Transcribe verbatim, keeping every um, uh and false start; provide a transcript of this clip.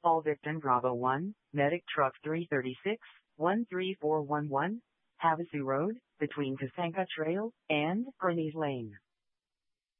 All victim Bravo one, medic truck three thirty-six, one three four one one, Havasu Road, between Kasanka Trail and Grenese Lane.